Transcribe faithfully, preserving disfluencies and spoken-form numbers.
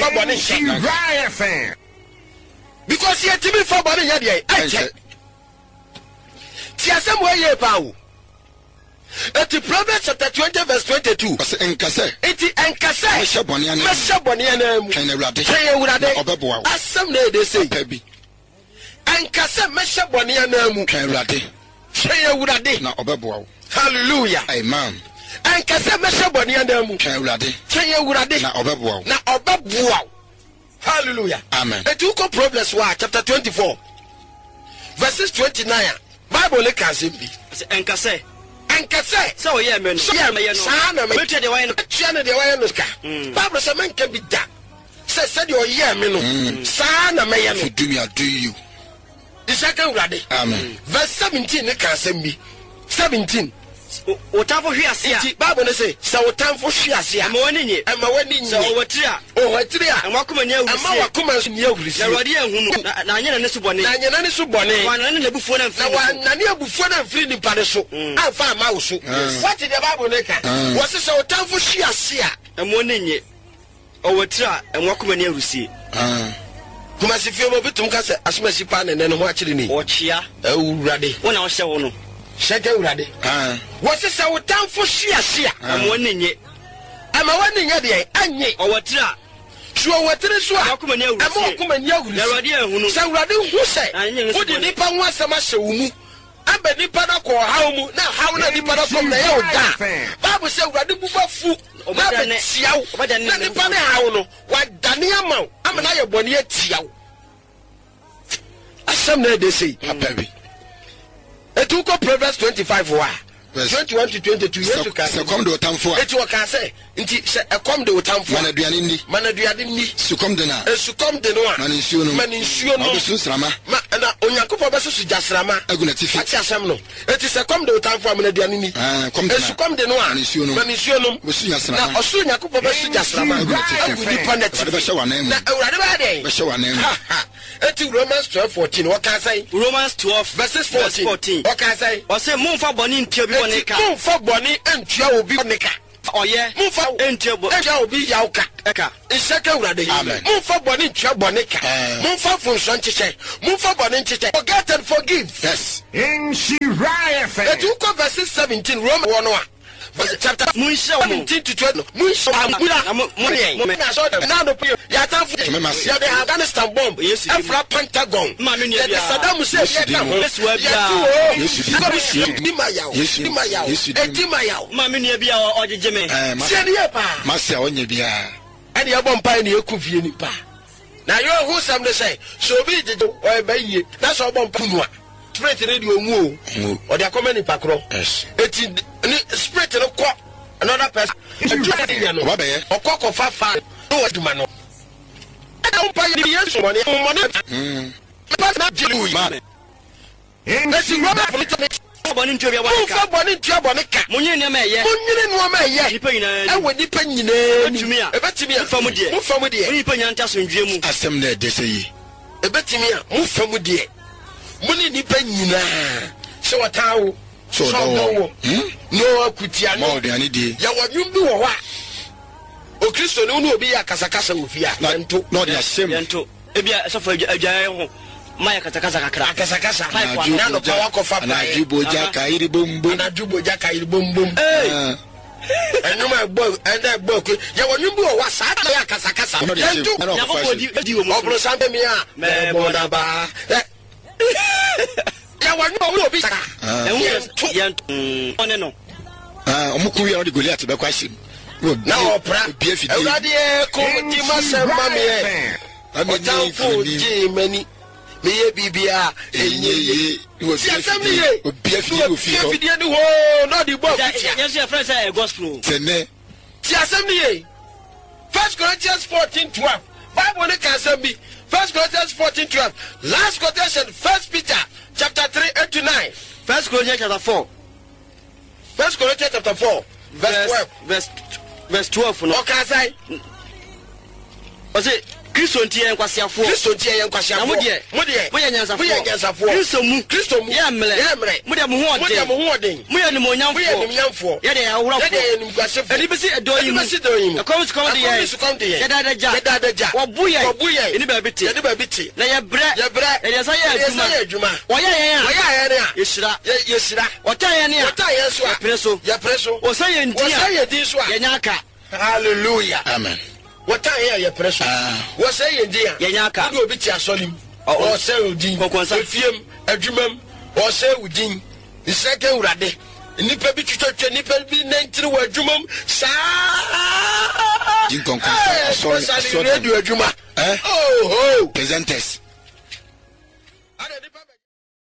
fa bone nche because ye timi fa bone nya de ai che ti asem we ye pa wo eti Proverbs chapter twenty verse twenty-two ase enkase eti enkase mesha bone ana mesha bone ana mu kan ewurade kan ewurade obeboa asem na de say pa bi enkase mesha bone ana mu kan ewurade kan ewurade na obeboa. Hallelujah. Amen. Enkase mesha bone ana mu kan ewurade kan ewurade na obeboa na obeboa. Hallelujah. Amen. Etu ko Proverbs wa chapter twenty-four verses twenty-nine. Bible le kan sembi. Enkase enkase so ye me no ye me no sa na me betu de waye no tua na de waye no ska. Bible say man can be da say say de o ye me no sa na me ye no do me I do you. Isaka urade. Amen. Verse seventeen ne kan sembi. seventeen o tamfo hwe ase a Bible ne say say o tamfo hwe ase a ma woni nye e ma woni nye so o watiri a o watiri a ma kuma ne awurisi ma wakuma nso ne awurisi na wadi ehunu na anya na su bone na anya na ne su bone wa na ne bufuo na mfiri na wa na ne bufuo na mfiri ni pade so afa ma wo so what the Bible ne ka wo se say o tamfo hwe ase a e ma woni nye o watiri a e ma kuma ne awurisi ah kuma se fie mo bitum ka se asomasi pa ne ne ho akire ni o chia awurade wona o hye wo no sheke urade ah wo se say o tamfo hwe ase a e ma woni nye ama woni nye de anye o watiri a so watiri so a ma kuma ne awurisi ama kuma ne awurisi na wadi ehunu say urade hu say wo de nipa ho asema hye wo mu aba nipa na ko hawo mu na hawo na nipa na kom na ye wo da Bible say urade buba fu na be tiawo na nipa na hawo no wa dane ama ama na ye bone atiawo asem na de say happy. Etu ko Proverbs twenty-five wa twenty-one to twenty-two yesu ka se kom de otamfo a eti wo ka say nti se ekom de otamfo mana duane ni mana duane ni su kom de na esu kom de no a mana nsuo no mana nsuo no obesu srama ma na onyakopo besu su jasrama aguna tifi ati asem no eti se kom de otamfo a mana duane ni ah kom de esu kom de no a mana nsuo no mana nsuo no obesu jasrama na osu onyakopo besu jasrama aguni paneti ade be hye wanan mu na awurade ba de be hye wanan mu eti Romans twelve fourteen wo ka say Romans twelve verses fourteen wo ka say o say mumfa boni ntia bi boni ka mumfa boni entua obi boni ka oye mumfa entia bo entua obi yauka eka isaka urade mumfa boni ntua boni ka mumfa funso nchiche mumfa boni nchiche forget and forgive. Yes in Shiraya fa etu ko verses seventeen Romans one one chapter seventeen to twenty munsha amura mo na so na do pay ya tanfo ya de Afghanistan bomb Afra Pentagon ya de Saddam Hussein ya ka ho ya tu ni mayaw ni mayaw eti mayaw ma me ne bia ogege me se ne pa ma se onye bia e de bom pa ne ekufie ni pa na yo hu sam de say so bi jeje o ba yie na so bom pa nu a spirit radio mu o de akoma ni pakro eti ni spirit no ko another person no ba be okoko fa fa no waduma no e umpa ye yesu mo ne mo ne mm pa na jilu man eti roba boni ntwa bia boni ka boni ntwa boni ka munyi ne ma ye munyi no ma ye nipa nyina e we nipa nyina betumi a ebetimi a famu de mu famu de nipa nyina nta sondwe mu asem na de seyi ebetimi a mu famu de muni nipa nyina se watawo so do no akutia no mo de ani de ya wadwum bi wo ho a o Kristo ne unu obi ya kasakasa wo fia nto no de asem nto ebia sofo adwaye ho maya katakasa kakra kasakasa na no pa wakofa pa na juboja kairi bombo na juboja kairi bombom eh enuma gbo enda gbo ko ya wadwum bi wo wa sa ya kasakasa nto ya ko di di wo mo obro sambe mi a me boda ba ya wadwum wo obi saka eh one no ah omuku ya odi Goliath be kwashim na opra ewrade e ko di masema me e ameni funi mani me ye bibia enyeye wo fie obi afidi wo fie afidi ni ho no di bo kutia yes your friend say gospel tene ti asem ni First Corinthians fourteen twelve Bible ne kan say bi First Corinthians fourteen twelve last quotation First Peter chapter three eight to nine First Corinthians chapter four First Corinthians chapter four verse twelve verse verse twelve no okay say was it Kristo ntie nkwasiafo Kristo ntie yen kwasiafo na modie modie moye nyansafo moye nyansafo Kristo mu Kristo mu ye mle ye mle modie mo ho modie ode mo ho ode moye ni mo nyamfo moye ni nyamfo ye de ahorafo ye de ni kwasefo eni bisi edoyi mu bisi doyi mu akom skom de ye skom de ye ye da da ja ye da da ja obu ye obu ye eni ba biti ye de ba biti na ye bre ye bre ye sa ye aduma ye aduma oye ye ya oye ye ya ye shira ye ye shira ota ye ne ota ye so ye preso ye preso o sa ye ndia o sa ye di so ye nyaka hallelujah amen wata ye ye preso wo sa ye ndia ye nyaka wo obi ti asolim o sa odin efiem adwumam o sa udin iseke urade nipa bi twetwe nipa bi nantiri wa adwumam saa din konkon sorry sorry radio adwuma eh oh oh presenters